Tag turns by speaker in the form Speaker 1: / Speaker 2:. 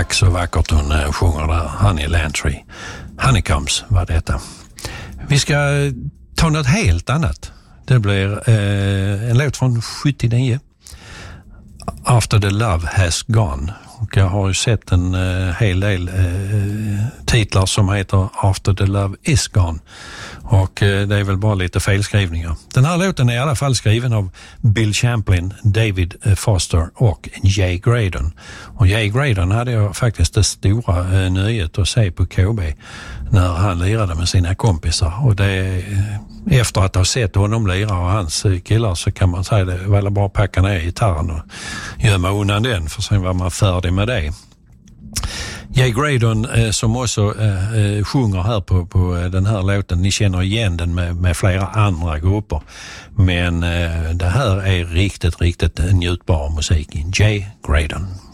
Speaker 1: Ack så vackert hon sjunger där, Honey Landry. Honeycombs var detta. Vi ska ta något helt annat. Det blir en låt från 79. After the Love Has Gone. Och jag har ju sett en hel del titlar som heter After the Love Is Gone. Och det är väl bara lite felskrivningar. Den här låten är i alla fall skriven av Bill Champlin, David Foster och Jay Graydon. Och Jay Graydon hade jag faktiskt det stora nöjet att se på KB när han lirade med sina kompisar. Och det, efter att ha sett honom lira och hans killar, så kan man säga det var bara att packa ner gitarren och gömma undan den, för sen var man färdig med det. Jay Graydon som också sjunger här på den här låten, ni känner igen den med flera andra grupper, men det här är riktigt njutbar musik. Jay Graydon.